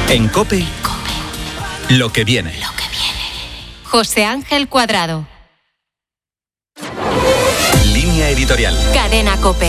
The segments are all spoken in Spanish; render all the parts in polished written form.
En COPE, lo que viene. José Ángel Cuadrado. Línea editorial. Cadena COPE.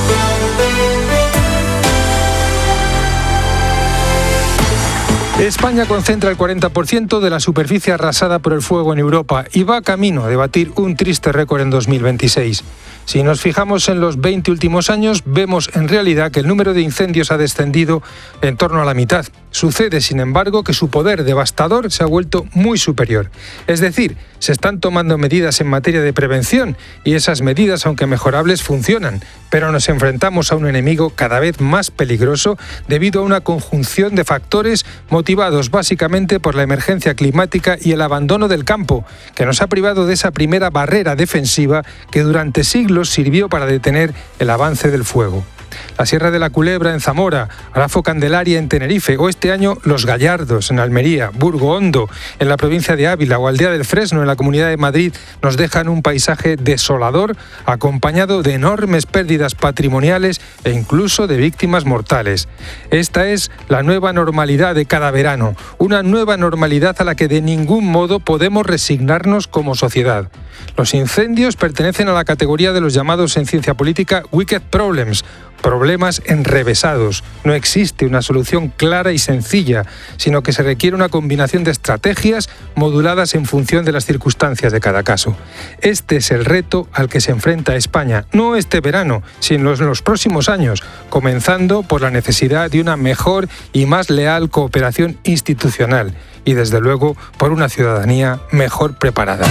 España concentra el 40% de la superficie arrasada por el fuego en Europa y va camino de batir un triste récord en 2026. Si nos fijamos en los 20 últimos años, vemos en realidad que el número de incendios ha descendido en torno a la mitad. Sucede, sin embargo, que su poder devastador se ha vuelto muy superior. Es decir, se están tomando medidas en materia de prevención y esas medidas, aunque mejorables, funcionan. Pero nos enfrentamos a un enemigo cada vez más peligroso debido a una conjunción de factores motivados básicamente por la emergencia climática y el abandono del campo, que nos ha privado de esa primera barrera defensiva que durante siglos sirvió para detener el avance del fuego. La Sierra de la Culebra en Zamora, Arafo Candelaria en Tenerife o este año Los Gallardos en Almería, Burgo Hondo en la provincia de Ávila o Aldea del Fresno en la Comunidad de Madrid nos dejan un paisaje desolador acompañado de enormes pérdidas patrimoniales e incluso de víctimas mortales. Esta es la nueva normalidad de cada verano, una nueva normalidad a la que de ningún modo podemos resignarnos como sociedad. Los incendios pertenecen a la categoría de los llamados en ciencia política wicked problems, problemas enrevesados. No existe una solución clara y sencilla, sino que se requiere una combinación de estrategias moduladas en función de las circunstancias de cada caso. Este es el reto al que se enfrenta España, no este verano, sino en los próximos años, comenzando por la necesidad de una mejor y más leal cooperación institucional y, desde luego, por una ciudadanía mejor preparada.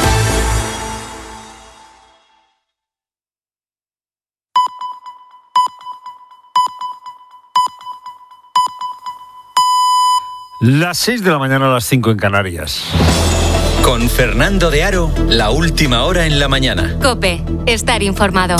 Las 6 de la mañana a las 5 en Canarias. Con Fernando de Aro, la última hora en la mañana. COPE, estar informado.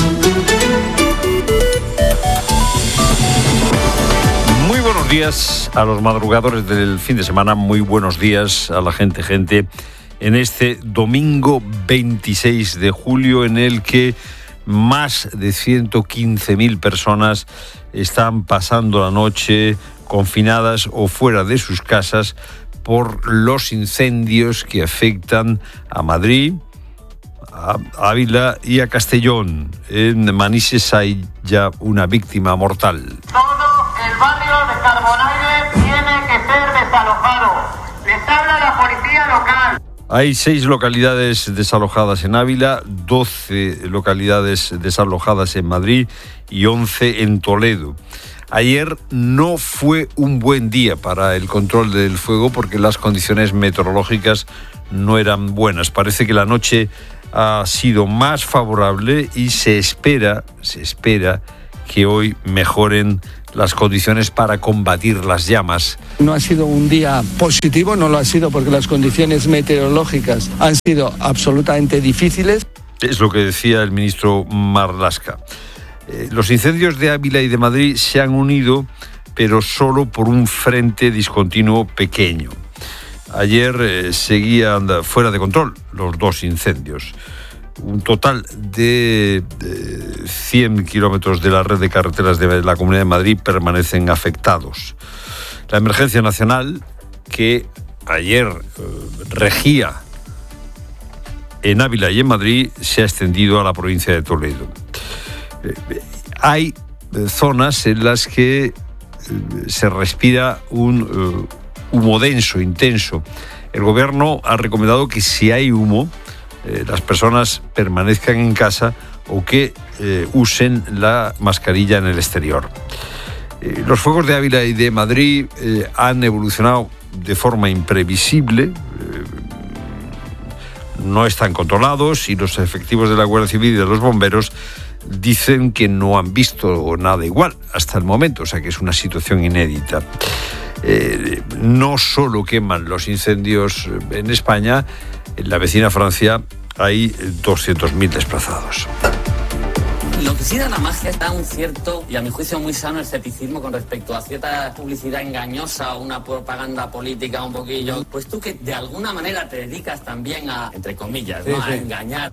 Muy buenos días a los madrugadores del fin de semana, muy buenos días a la gente en este domingo 26 de julio en el que más de 115.000 personas están pasando la noche confinadas o fuera de sus casas por los incendios que afectan a Madrid, a Ávila y a Castellón. En Manises hay ya una víctima mortal. Todo el barrio de Carbonaire tiene que ser desalojado. Les habla la policía local. Hay 6 localidades desalojadas en Ávila, 12 localidades desalojadas en Madrid y 11 en Toledo. Ayer no fue un buen día para el control del fuego porque las condiciones meteorológicas no eran buenas. Parece que la noche ha sido más favorable y se espera que hoy mejoren las condiciones para combatir las llamas. No ha sido un día positivo, no lo ha sido porque las condiciones meteorológicas han sido absolutamente difíciles. Es lo que decía el ministro Marlaska. Los incendios de Ávila y de Madrid se han unido, pero solo por un frente discontinuo pequeño. Ayer seguían fuera de control los 2 incendios. Un total de 100 kilómetros de la red de carreteras de la Comunidad de Madrid permanecen afectados. La emergencia nacional, que ayer regía en Ávila y en Madrid, se ha extendido a la provincia de Toledo. Hay zonas en las que se respira un humo denso, intenso. El gobierno ha recomendado que si hay humo, las personas permanezcan en casa o que usen la mascarilla en el exterior. Los fuegos de Ávila y de Madrid han evolucionado de forma imprevisible. No están controlados y los efectivos de la Guardia Civil y de los bomberos dicen que no han visto nada igual hasta el momento, o sea que es una situación inédita. No solo queman los incendios en España, en la vecina Francia hay 200.000 desplazados. Lo que sí da la magia está un cierto, y a mi juicio muy sano, escepticismo con respecto a cierta publicidad engañosa o una propaganda política un poquillo. Pues tú que de alguna manera te dedicas también a, entre comillas, ¿no? A engañar.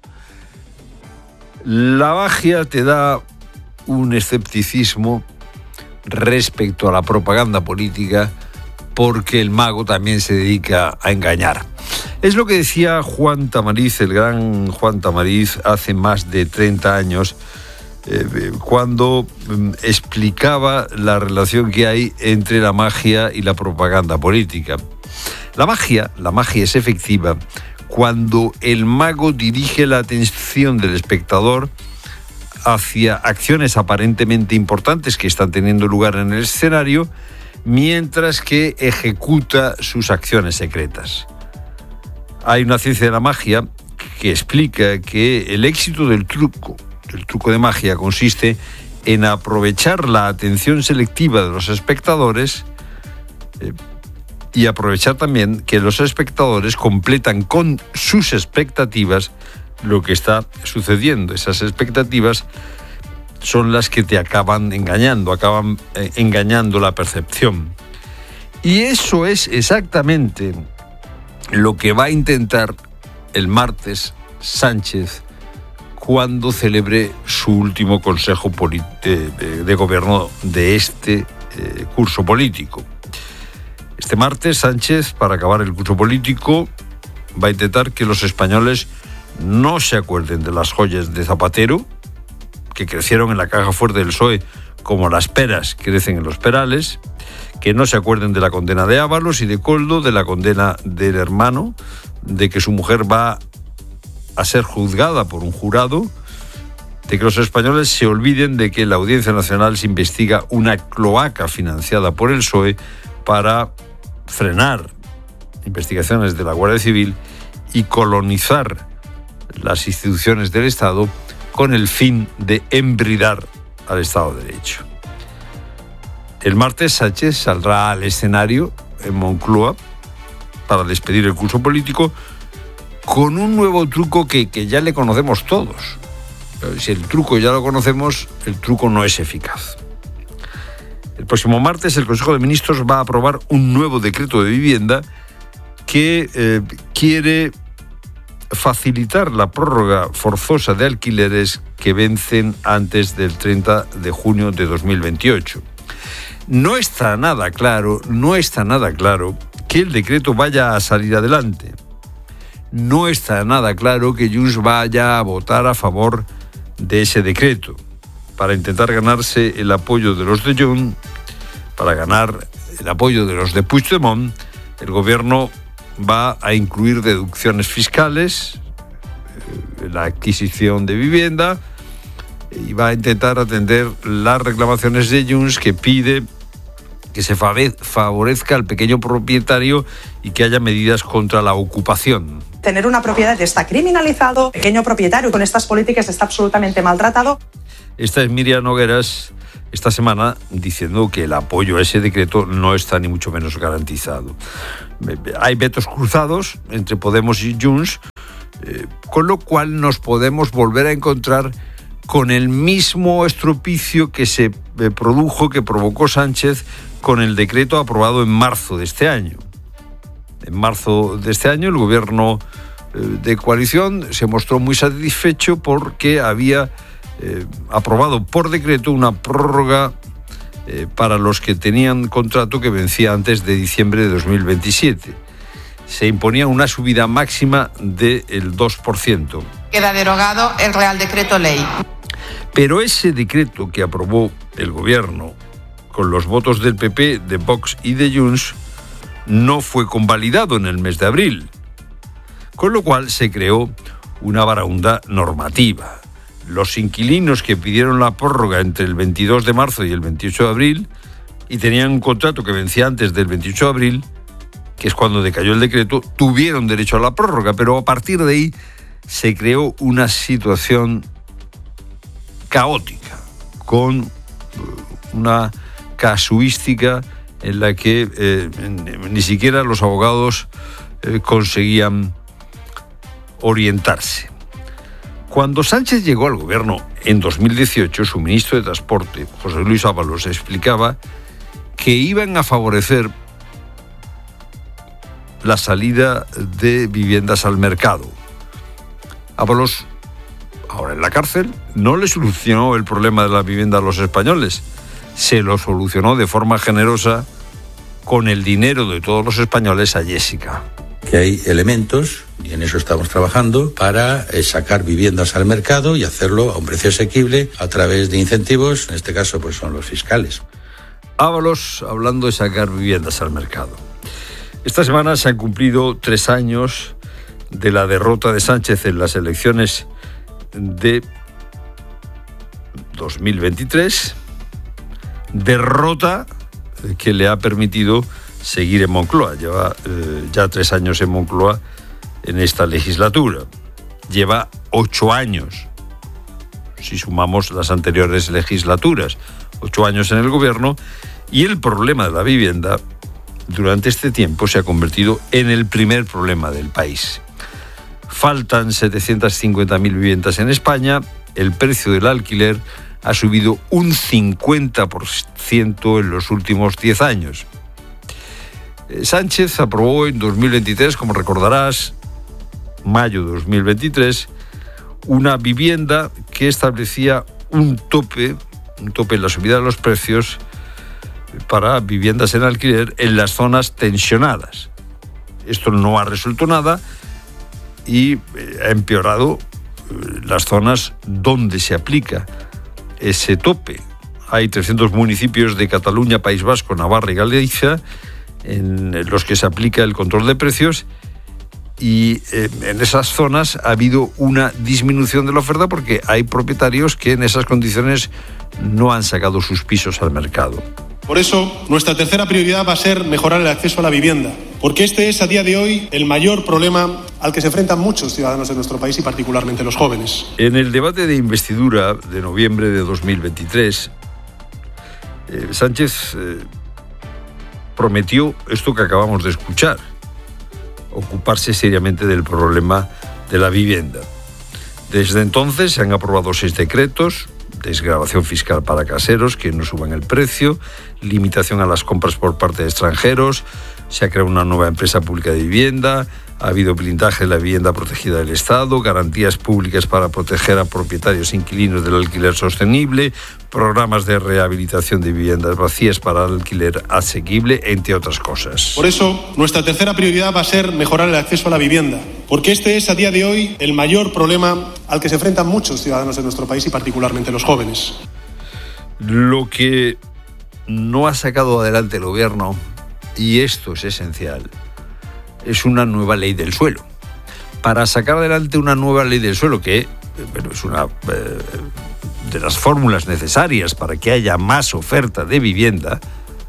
La magia te da un escepticismo respecto a la propaganda política porque el mago también se dedica a engañar. Es lo que decía Juan Tamariz, el gran Juan Tamariz, hace más de 30 años, cuando explicaba la relación que hay entre la magia y la propaganda política. La magia es efectiva cuando el mago dirige la atención del espectador hacia acciones aparentemente importantes que están teniendo lugar en el escenario, mientras que ejecuta sus acciones secretas. Hay una ciencia de la magia que explica que el éxito del truco de magia consiste en aprovechar la atención selectiva de los espectadores y aprovechar también que los espectadores completan con sus expectativas lo que está sucediendo. Esas expectativas son las que te acaban engañando la percepción. Y eso es exactamente lo que va a intentar el martes Sánchez cuando celebre su último consejo de gobierno de este curso político. Este martes Sánchez, para acabar el curso político, va a intentar que los españoles no se acuerden de las joyas de Zapatero, que crecieron en la caja fuerte del PSOE como las peras crecen en los perales, que no se acuerden de la condena de Ábalos y de Koldo, de la condena del hermano, de que su mujer va a ser juzgada por un jurado, de que los españoles se olviden de que en la Audiencia Nacional se investiga una cloaca financiada por el PSOE para frenar investigaciones de la Guardia Civil y colonizar las instituciones del Estado con el fin de embridar al Estado de Derecho. El martes Sánchez saldrá al escenario en Moncloa para despedir el curso político con un nuevo truco que ya le conocemos todos. Pero si el truco ya lo conocemos, el truco no es eficaz. El próximo martes el Consejo de Ministros va a aprobar un nuevo decreto de vivienda que quiere facilitar la prórroga forzosa de alquileres que vencen antes del 30 de junio de 2028. No está nada claro que el decreto vaya a salir adelante. No está nada claro que Junts vaya a votar a favor de ese decreto. Para intentar ganarse el apoyo de los de Junts, para ganar el apoyo de los de Puigdemont, el gobierno va a incluir deducciones fiscales, la adquisición de vivienda, y va a intentar atender las reclamaciones de Junts, que pide que se favorezca al pequeño propietario y que haya medidas contra la ocupación. Tener una propiedad está criminalizado, el pequeño propietario con estas políticas está absolutamente maltratado. Esta es Miriam Nogueras esta semana diciendo que el apoyo a ese decreto no está ni mucho menos garantizado. Hay vetos cruzados entre Podemos y Junts, con lo cual nos podemos volver a encontrar con el mismo estropicio que se produjo, que provocó Sánchez con el decreto aprobado en marzo de este año. En marzo de este año el gobierno de coalición se mostró muy satisfecho porque había aprobado por decreto una prórroga para los que tenían contrato que vencía antes de diciembre de 2027. Se imponía una subida máxima del 2%. Queda derogado el Real Decreto Ley. Pero ese decreto que aprobó el gobierno con los votos del PP, de Vox y de Junts no fue convalidado en el mes de abril, con lo cual se creó una varaunda normativa. Los inquilinos que pidieron la prórroga entre el 22 de marzo y el 28 de abril y tenían un contrato que vencía antes del 28 de abril, que es cuando decayó el decreto, tuvieron derecho a la prórroga, pero a partir de ahí se creó una situación caótica, con una casuística en la que ni siquiera los abogados conseguían orientarse. Cuando Sánchez llegó al gobierno en 2018, su ministro de Transporte, José Luis Ábalos, explicaba que iban a favorecer la salida de viviendas al mercado. Ábalos, ahora en la cárcel, no le solucionó el problema de la vivienda a los españoles. Se lo solucionó de forma generosa con el dinero de todos los españoles a Jessica. Que hay elementos, y en eso estamos trabajando, para sacar viviendas al mercado y hacerlo a un precio asequible a través de incentivos, en este caso pues son los fiscales. Ábalos hablando de sacar viviendas al mercado. Esta semana se han cumplido 3 años de la derrota de Sánchez en las elecciones de 2023, derrota que le ha permitido seguir en Moncloa. Lleva ya 3 años en Moncloa en esta legislatura. Lleva 8 años, si sumamos las anteriores legislaturas, 8 años en el gobierno, y el problema de la vivienda durante este tiempo se ha convertido en el primer problema del país. Faltan 750.000 viviendas en España, el precio del alquiler ha subido un 50% en los últimos 10 años. Sánchez aprobó en 2023, como recordarás, mayo de 2023, una vivienda que establecía un tope en la subida de los precios para viviendas en alquiler en las zonas tensionadas. Esto no ha resuelto nada y ha empeorado las zonas donde se aplica ese tope. Hay 300 municipios de Cataluña, País Vasco, Navarra y Galicia en los que se aplica el control de precios, y en esas zonas ha habido una disminución de la oferta porque hay propietarios que en esas condiciones no han sacado sus pisos al mercado. Por eso, nuestra tercera prioridad va a ser mejorar el acceso a la vivienda, porque este es a día de hoy el mayor problema al que se enfrentan muchos ciudadanos de nuestro país y particularmente los jóvenes. En el debate de investidura de noviembre de 2023, Sánchez prometió esto que acabamos de escuchar: ocuparse seriamente del problema de la vivienda. Desde entonces se han aprobado 6 decretos: desgravación fiscal para caseros que no suban el precio, limitación a las compras por parte de extranjeros, se ha creado una nueva empresa pública de vivienda, ha habido blindaje de la vivienda protegida del Estado, garantías públicas para proteger a propietarios e inquilinos del alquiler sostenible, programas de rehabilitación de viviendas vacías para el alquiler asequible, entre otras cosas. Por eso, nuestra tercera prioridad va a ser mejorar el acceso a la vivienda, porque este es a día de hoy el mayor problema al que se enfrentan muchos ciudadanos de nuestro país y particularmente los jóvenes. Lo que no ha sacado adelante el gobierno, y esto es esencial, es una nueva ley del suelo. Para sacar adelante una nueva ley del suelo, que es una de las fórmulas necesarias para que haya más oferta de vivienda,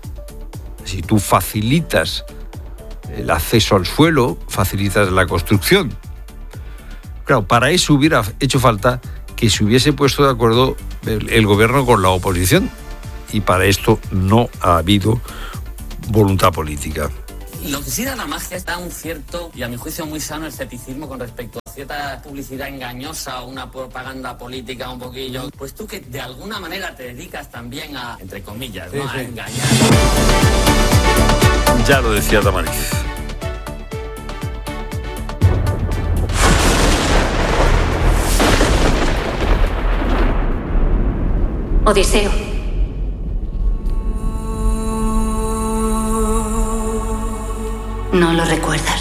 si tú facilitas el acceso al suelo, facilitas la construcción. Claro, para eso hubiera hecho falta que se hubiese puesto de acuerdo el gobierno con la oposición, y para esto no ha habido voluntad política. Lo que sí da la magia está un cierto, y a mi juicio muy sano, escepticismo con respecto a cierta publicidad engañosa o una propaganda política un poquillo. Pues tú que de alguna manera te dedicas también a, entre comillas, ¿no? A engañar. Ya lo decía Tamariz. Odiseo. No lo recuerdas.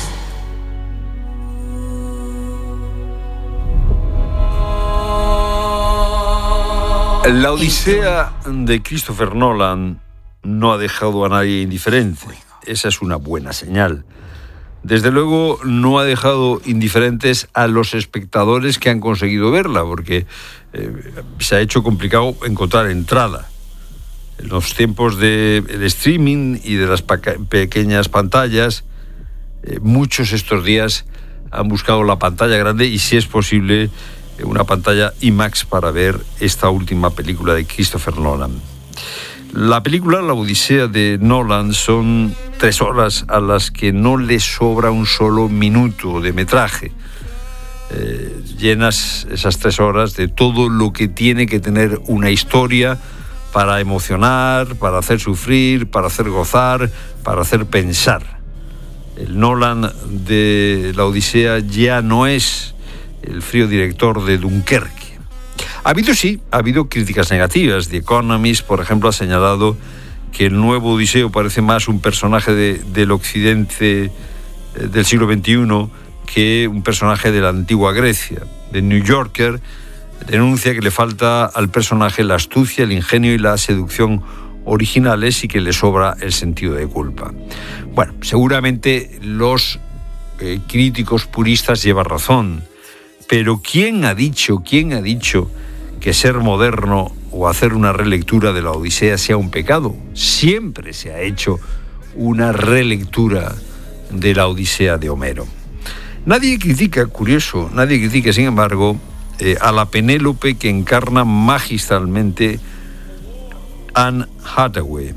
La Odisea de Christopher Nolan no ha dejado a nadie indiferente. Esa es una buena señal. Desde luego no ha dejado indiferentes a los espectadores que han conseguido verla, porque se ha hecho complicado encontrar entrada. En los tiempos del streaming y de las pequeñas pantallas, muchos estos días han buscado la pantalla grande y, si es posible, una pantalla IMAX para ver esta última película de Christopher Nolan. La película, La Odisea de Nolan, son 3 horas a las que no le sobra un solo minuto de metraje. Llenas esas 3 horas de todo lo que tiene que tener una historia para emocionar, para hacer sufrir, para hacer gozar, para hacer pensar. El Nolan de La Odisea ya no es el frío director de Dunkerque. Ha habido críticas negativas. The Economist, por ejemplo, ha señalado que el nuevo Odiseo parece más un personaje del occidente del siglo XXI que un personaje de la antigua Grecia. The New Yorker denuncia que le falta al personaje la astucia, el ingenio y la seducción originales y que le sobra el sentido de culpa. Bueno, seguramente los críticos puristas llevan razón, pero ¿quién ha dicho que ser moderno o hacer una relectura de la Odisea sea un pecado? Siempre se ha hecho una relectura de la Odisea de Homero. Nadie critica, sin embargo, a la Penélope que encarna magistralmente Anne Hathaway.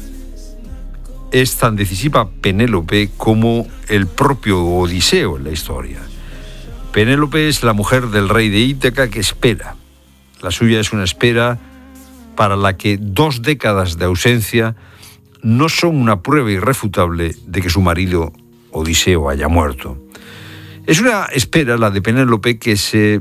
Es tan decisiva Penélope como el propio Odiseo en la historia. Penélope es la mujer del rey de Ítaca que espera. La suya es una espera para la que 2 décadas de ausencia no son una prueba irrefutable de que su marido Odiseo haya muerto. Es una espera, la de Penélope, que se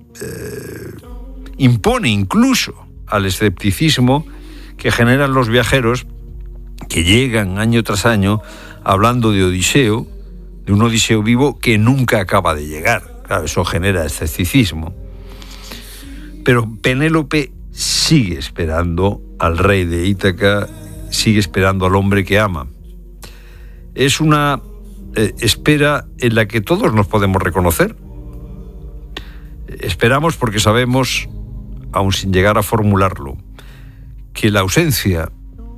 impone incluso al escepticismo que generan los viajeros que llegan año tras año hablando de Odiseo, de un Odiseo vivo que nunca acaba de llegar. Claro, eso genera escepticismo. Pero Penélope sigue esperando al rey de Ítaca, sigue esperando al hombre que ama. Es una espera en la que todos nos podemos reconocer. Esperamos porque sabemos, aun sin llegar a formularlo, que la ausencia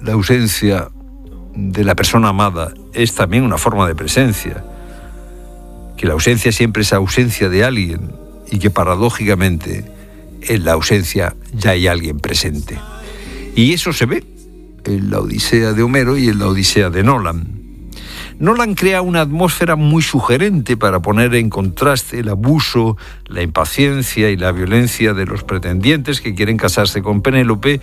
de la persona amada es también una forma de presencia, que la ausencia siempre es ausencia de alguien y que paradójicamente en la ausencia ya hay alguien presente. Y eso se ve en la Odisea de Homero y en la Odisea de Nolan. Nolan crea una atmósfera muy sugerente para poner en contraste el abuso, la impaciencia y la violencia de los pretendientes que quieren casarse con Penélope.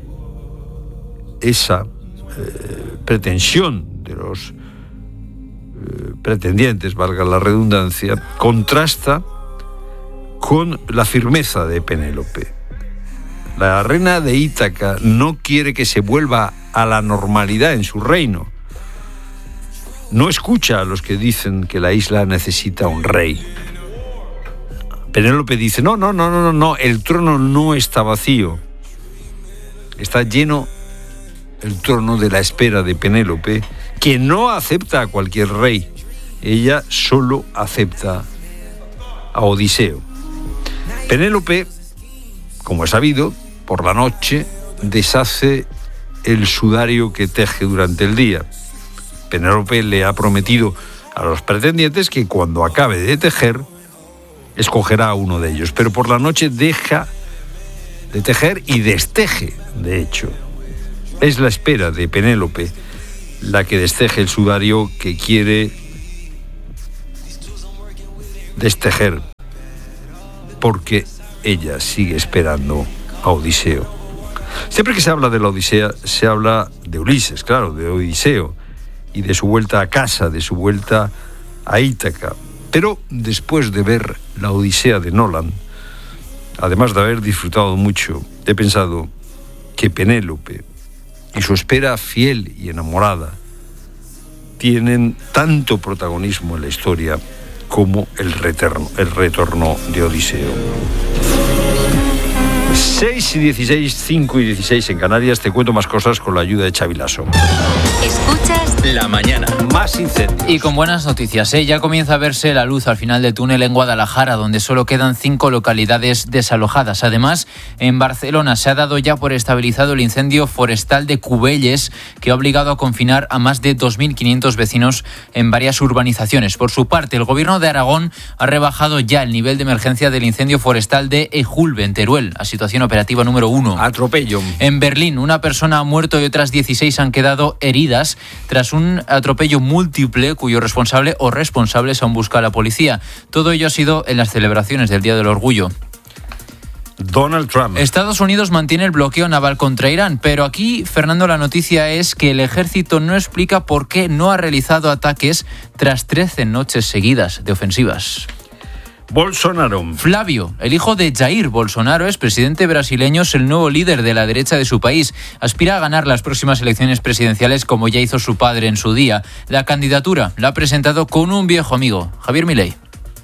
Esa pretensión de los pretendientes, valga la redundancia, contrasta con la firmeza de Penélope. La reina de Ítaca no quiere que se vuelva a la normalidad en su reino. No escucha a los que dicen que la isla necesita un rey. Penélope dice, no, el trono no está vacío. Está lleno el trono de la espera de Penélope, que no acepta a cualquier rey. Ella solo acepta a Odiseo. Penélope, como es sabido, por la noche deshace el sudario que teje durante el día. Penélope le ha prometido a los pretendientes que cuando acabe de tejer, escogerá a uno de ellos. Pero por la noche deja de tejer y desteje, de hecho. Es la espera de Penélope la que desteje el sudario que quiere destejer, porque ella sigue esperando a Odiseo. Siempre que se habla de la Odisea, se habla de Ulises, claro, de Odiseo, y de su vuelta a casa, de su vuelta a Ítaca. Pero después de ver la Odisea de Nolan, además de haber disfrutado mucho, he pensado que Penélope y su espera fiel y enamorada tienen tanto protagonismo en la historia como el retorno de Odiseo. 6 y 16, 5 y 16 en Canarias. Te cuento más cosas con la ayuda de Xavi Lasso. Escuchas La Mañana. Más incendios. Y con buenas noticias, ya comienza a verse la luz al final del túnel en Guadalajara, donde solo quedan 5 localidades desalojadas. Además, en Barcelona se ha dado ya por estabilizado el incendio forestal de Cubelles, que ha obligado a confinar a más de 2.500 vecinos en varias urbanizaciones. Por su parte, el Gobierno de Aragón ha rebajado ya el nivel de emergencia del incendio forestal de Ejulbe, en Teruel, a situación operativa número 1. Atropello. En Berlín, una persona ha muerto y otras 16 han quedado heridas tras un atropello múltiple cuyo responsable o responsables aún busca la policía. Todo ello ha sido en las celebraciones del Día del Orgullo. Donald Trump. Estados Unidos mantiene el bloqueo naval contra Irán, pero aquí, Fernando, la noticia es que el ejército no explica por qué no ha realizado ataques tras 13 noches seguidas de ofensivas. Bolsonaro. Flávio, el hijo de Jair Bolsonaro, expresidente brasileño, es el nuevo líder de la derecha de su país. Aspira a ganar las próximas elecciones presidenciales como ya hizo su padre en su día. La candidatura la ha presentado con un viejo amigo, Javier Milei.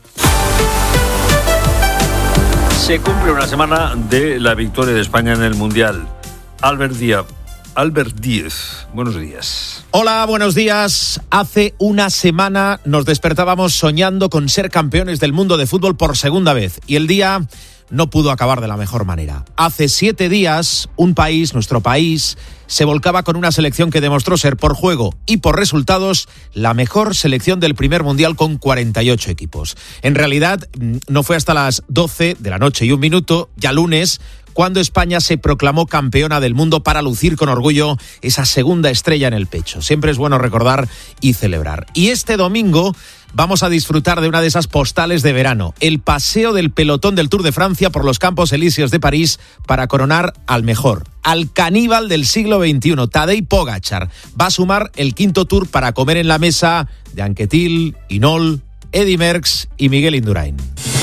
Se cumple una semana de la victoria de España en el Mundial. Albert Díez, buenos días. Hola, buenos días. Hace una semana nos despertábamos soñando con ser campeones del mundo de fútbol por segunda vez y el día no pudo acabar de la mejor manera. Hace 7 días, un país, nuestro país, se volcaba con una selección que demostró ser por juego y por resultados la mejor selección del primer mundial con 48 equipos. En realidad, no fue hasta las 12 de la noche y 1 minuto, ya lunes, cuando España se proclamó campeona del mundo para lucir con orgullo esa segunda estrella en el pecho. Siempre es bueno recordar y celebrar. Y este domingo vamos a disfrutar de una de esas postales de verano, el paseo del pelotón del Tour de Francia por los Campos Elíseos de París para coronar al mejor, al caníbal del siglo XXI, Tadej Pogačar. Va a sumar el 5º Tour para comer en la mesa de Anquetil, Hinault, Eddy Merckx y Miguel Indurain.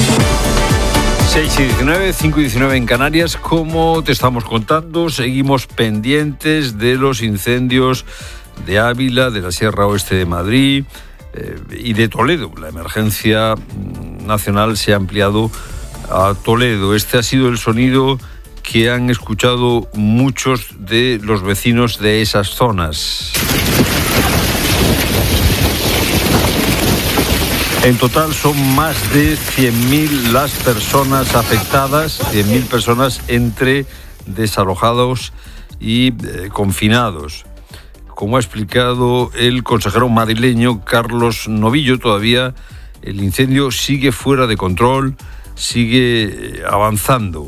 6:19, 5:19 en Canarias. Como te estamos contando, seguimos pendientes de los incendios de Ávila, de la Sierra Oeste de Madrid y de Toledo. La emergencia nacional se ha ampliado a Toledo. Este ha sido el sonido que han escuchado muchos de los vecinos de esas zonas. En total son más de 100.000 las personas afectadas, 100.000 personas entre desalojados y confinados. Como ha explicado el consejero madrileño Carlos Novillo, todavía el incendio sigue fuera de control, sigue avanzando.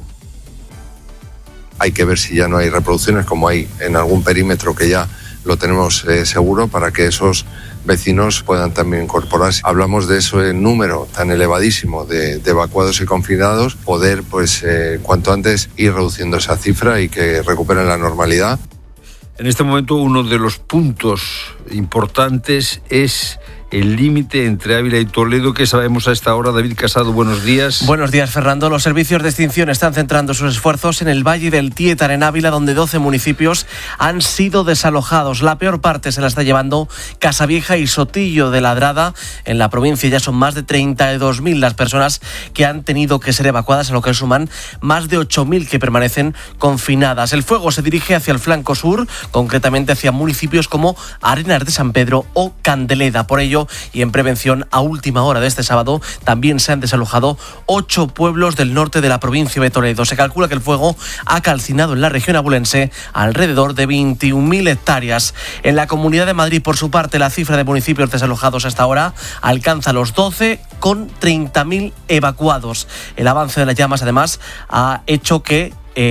Hay que ver si ya no hay reproducciones, como hay en algún perímetro que ya lo tenemos seguro, para que esos vecinos puedan también incorporarse. Hablamos de ese número tan elevadísimo de evacuados y confinados, poder cuanto antes ir reduciendo esa cifra y que recuperen la normalidad. En este momento uno de los puntos importantes es el límite entre Ávila y Toledo. ¿Qué sabemos a esta hora? David Casado, buenos días. Buenos días, Fernando. Los servicios de extinción están centrando sus esfuerzos en el Valle del Tietar, en Ávila, donde 12 municipios han sido desalojados. La peor parte se la está llevando Casavieja y Sotillo de Ladrada. En la provincia ya son más de 32.000 las personas que han tenido que ser evacuadas, a lo que suman más de 8.000 que permanecen confinadas. El fuego se dirige hacia el flanco sur, concretamente hacia municipios como Arenas de San Pedro o Candeleda. Por ello, y en prevención, a última hora de este sábado también se han desalojado 8 pueblos del norte de la provincia de Toledo. Se calcula que el fuego ha calcinado en la región abulense alrededor de 21.000 hectáreas. En la Comunidad de Madrid, por su parte, la cifra de municipios desalojados hasta ahora alcanza los 12, con 30.000 evacuados. El avance de las llamas, además, ha hecho que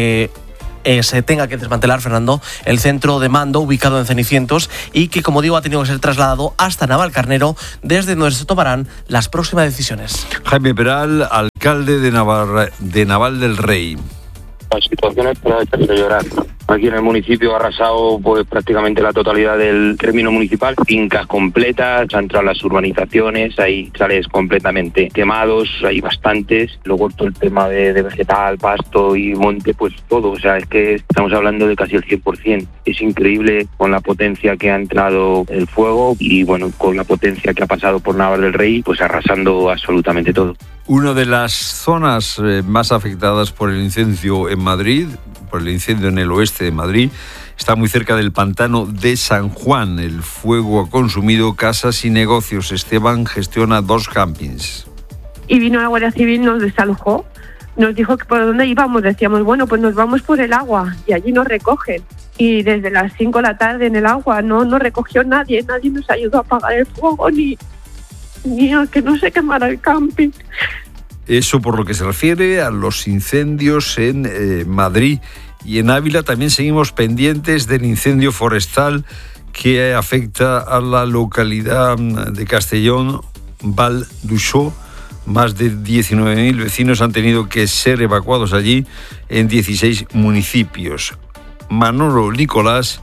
se tenga que desmantelar, Fernando, el centro de mando ubicado en Cenicientos y que, como digo, ha tenido que ser trasladado hasta Navalcarnero, desde donde se tomarán las próximas decisiones. Jaime Peral, alcalde de Naval del Rey. La situación es para echarse a llorar. Aquí en el municipio ha arrasado prácticamente la totalidad del término municipal, fincas completas, han entrado las urbanizaciones, hay chales completamente quemados, hay bastantes, luego todo el tema de vegetal, pasto y monte, pues todo, o sea, es que estamos hablando de casi el 100%. Es increíble con la potencia que ha entrado el fuego y bueno, con la potencia que ha pasado por Naval del Rey, pues arrasando absolutamente todo. Una de las zonas más afectadas por el incendio en Madrid, por el incendio en el oeste de Madrid, está muy cerca del pantano de San Juan. El fuego ha consumido casas y negocios. Esteban gestiona 2 campings. Y vino la Guardia Civil, nos desalojó, nos dijo que por dónde íbamos. Decíamos, bueno, pues nos vamos por el agua y allí nos recogen. Y desde las 5 de la tarde en el agua no recogió nadie nos ayudó a apagar el fuego ni a que no se quemara el camping. Eso por lo que se refiere a los incendios en Madrid. Y en Ávila también seguimos pendientes del incendio forestal que afecta a la localidad de Castellón, Val d'Uixó. Más de 19.000 vecinos han tenido que ser evacuados allí en 16 municipios. Manolo Nicolás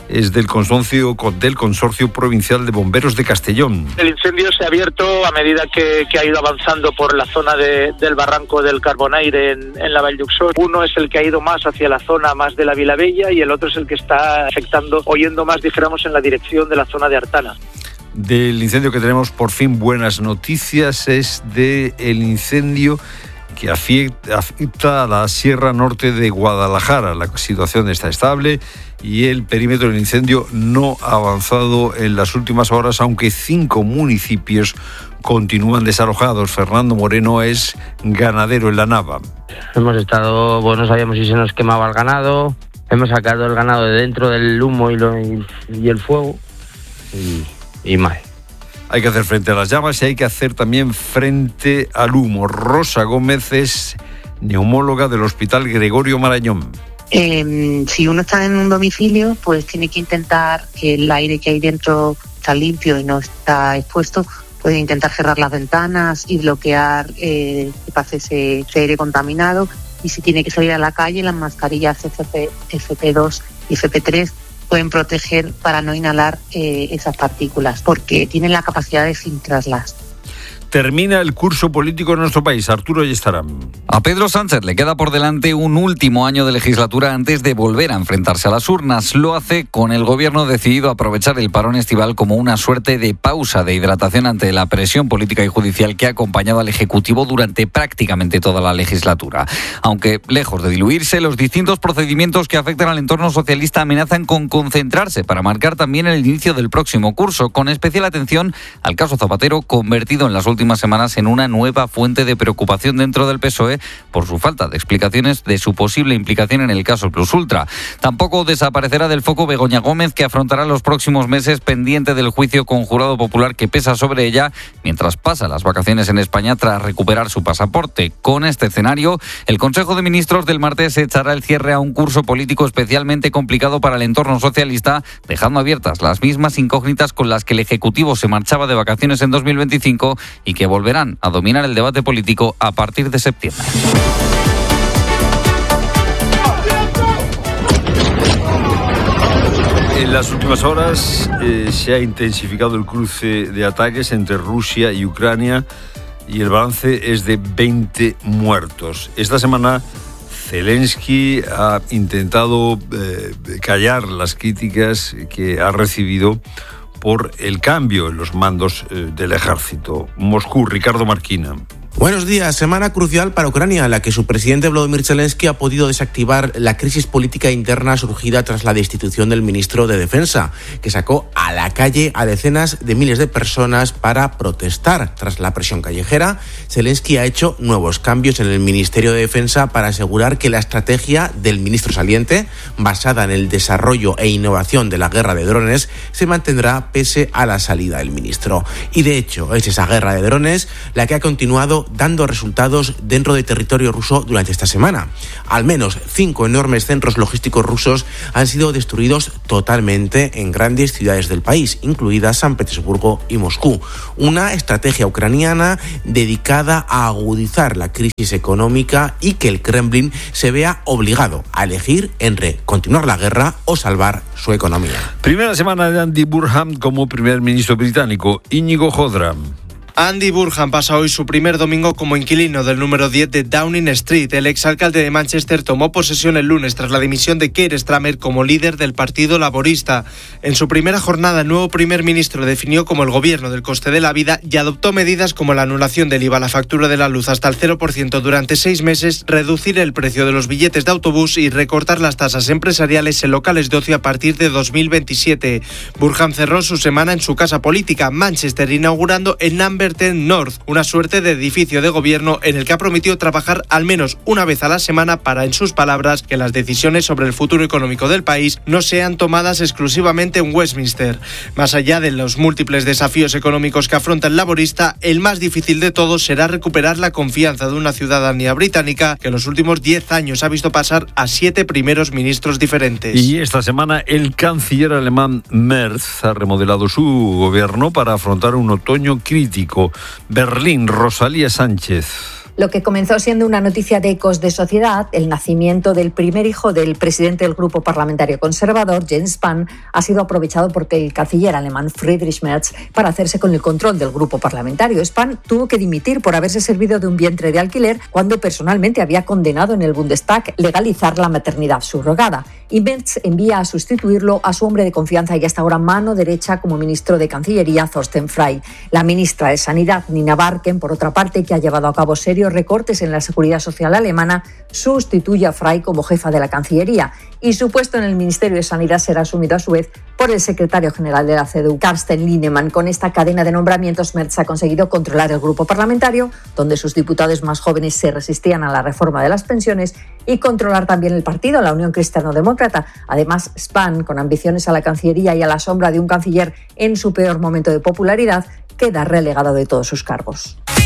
es del consorcio provincial de bomberos de Castellón. El incendio se ha abierto a medida que ha ido avanzando por la zona del barranco del Carbonaire en la Vall d'Uixó. Uno es el que ha ido más hacia la zona más de la Vilavella y el otro es el que está afectando o yendo más, dijéramos, en la dirección de la zona de Artana. Del incendio que tenemos por fin buenas noticias es del incendio que afecta a la Sierra Norte de Guadalajara. La situación está estable y el perímetro del incendio no ha avanzado en las últimas horas, aunque 5 municipios continúan desalojados. Fernando Moreno es ganadero en La Nava. Hemos estado, no sabíamos si se nos quemaba el ganado, hemos sacado el ganado de dentro del humo y el fuego y mal. Hay que hacer frente a las llamas y hay que hacer también frente al humo. Rosa Gómez es neumóloga del Hospital Gregorio Marañón. Si uno está en un domicilio, pues tiene que intentar que el aire que hay dentro está limpio y no está expuesto. Puede intentar cerrar las ventanas y bloquear que pase ese aire contaminado. Y si tiene que salir a la calle, las mascarillas FP2 y FP3 pueden proteger para no inhalar esas partículas, porque tienen la capacidad de filtrarlas. Termina el curso político en nuestro país. Arturo Ayestarán. A Pedro Sánchez le queda por delante un último año de legislatura antes de volver a enfrentarse a las urnas. Lo hace con el gobierno decidido a aprovechar el parón estival como una suerte de pausa de hidratación ante la presión política y judicial que ha acompañado al Ejecutivo durante prácticamente toda la legislatura. Aunque, lejos de diluirse, los distintos procedimientos que afectan al entorno socialista amenazan con concentrarse para marcar también el inicio del próximo curso, con especial atención al caso Zapatero, convertido en las últimas semanas en una nueva fuente de preocupación dentro del PSOE por su falta de explicaciones de su posible implicación en el caso Plus Ultra. Tampoco desaparecerá del foco Begoña Gómez, que afrontará los próximos meses pendiente del juicio con jurado popular que pesa sobre ella mientras pasa las vacaciones en España tras recuperar su pasaporte. Con este escenario, el Consejo de Ministros del martes echará el cierre a un curso político especialmente complicado para el entorno socialista, dejando abiertas las mismas incógnitas con las que el Ejecutivo se marchaba de vacaciones en 2025 y que volverán a dominar el debate político a partir de septiembre. En las últimas horas se ha intensificado el cruce de ataques entre Rusia y Ucrania y el balance es de 20 muertos. Esta semana Zelensky ha intentado callar las críticas que ha recibido por el cambio en los mandos del ejército. Moscú, Ricardo Marquina. Buenos días. Semana crucial para Ucrania, en la que su presidente Volodymyr Zelensky ha podido desactivar la crisis política interna surgida tras la destitución del ministro de Defensa, que sacó a la calle a decenas de miles de personas para protestar. Tras la presión callejera, Zelensky ha hecho nuevos cambios en el Ministerio de Defensa para asegurar que la estrategia del ministro saliente, basada en el desarrollo e innovación de la guerra de drones, se mantendrá pese a la salida del ministro. Y de hecho, es esa guerra de drones la que ha continuado dando resultados dentro de territorio ruso durante esta semana. Al menos 5 enormes centros logísticos rusos han sido destruidos totalmente en grandes ciudades del país, incluidas San Petersburgo y Moscú. Una estrategia ucraniana dedicada a agudizar la crisis económica y que el Kremlin se vea obligado a elegir entre continuar la guerra o salvar su economía. Primera semana de Andy Burnham como primer ministro británico. Íñigo Jodra. Andy Burnham pasa hoy su primer domingo como inquilino del número 10 de Downing Street. El exalcalde de Manchester tomó posesión el lunes tras la dimisión de Keir Starmer como líder del Partido Laborista. En su primera jornada, el nuevo primer ministro definió como el gobierno del coste de la vida y adoptó medidas como la anulación del IVA a la factura de la luz hasta el 0% durante 6 meses, reducir el precio de los billetes de autobús y recortar las tasas empresariales en locales de ocio a partir de 2027. Burnham cerró su semana en su casa política, Manchester, inaugurando el Number 10 North, una suerte de edificio de gobierno en el que ha prometido trabajar al menos una vez a la semana para, en sus palabras, que las decisiones sobre el futuro económico del país no sean tomadas exclusivamente en Westminster. Más allá de los múltiples desafíos económicos que afronta el laborista, el más difícil de todos será recuperar la confianza de una ciudadanía británica que en los últimos 10 años ha visto pasar a 7 primeros ministros diferentes. Y esta semana el canciller alemán Merz ha remodelado su gobierno para afrontar un otoño crítico. Berlín, Rosalía Sánchez. Lo que comenzó siendo una noticia de ecos de sociedad, el nacimiento del primer hijo del presidente del grupo parlamentario conservador, Jens Spahn, ha sido aprovechado por el canciller alemán Friedrich Merz para hacerse con el control del grupo parlamentario. Spahn tuvo que dimitir por haberse servido de un vientre de alquiler cuando personalmente había condenado en el Bundestag legalizar la maternidad subrogada. Y Merz envía a sustituirlo a su hombre de confianza y hasta ahora mano derecha como ministro de Cancillería, Thorsten Frey. La ministra de Sanidad, Nina Barken, por otra parte, que ha llevado a cabo serios recortes en la seguridad social alemana, sustituye a Frey como jefa de la Cancillería y su puesto en el Ministerio de Sanidad será asumido a su vez por el secretario general de la CDU, Carsten Linnemann. Con esta cadena de nombramientos, Merz ha conseguido controlar el grupo parlamentario, donde sus diputados más jóvenes se resistían a la reforma de las pensiones, y controlar también el partido, la Unión Cristiano-Demócrata. Además, Spahn, con ambiciones a la Cancillería y a la sombra de un canciller en su peor momento de popularidad, queda relegado de todos sus cargos.